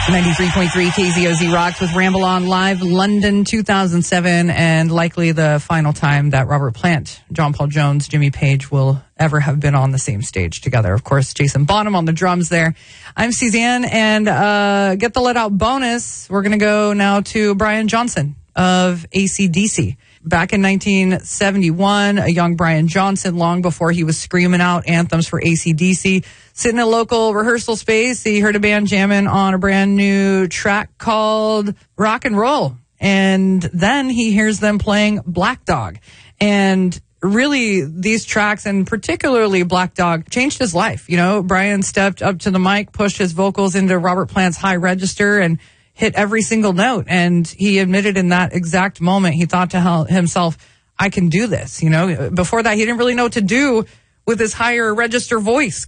93.3 KZOZ Rocks with Ramble On Live, London 2007, and likely the final time that Robert Plant, John Paul Jones, Jimmy Page will ever have been on the same stage together. Of course, Jason Bonham on the drums there. I'm Suzanne, and get the let out bonus. We're going to go now to Brian Johnson of AC/DC. Back in 1971, a young Brian Johnson, long before he was screaming out anthems for AC/DC, sitting in a local rehearsal space, he heard a band jamming on a brand new track called Rock and Roll. And then he hears them playing Black Dog. And really, these tracks, and particularly Black Dog, changed his life. You know, Brian stepped up to the mic, pushed his vocals into Robert Plant's high register, and hit every single note. And he admitted in that exact moment, he thought to himself, I can do this. You know, before that, he didn't really know what to do with his higher register voice.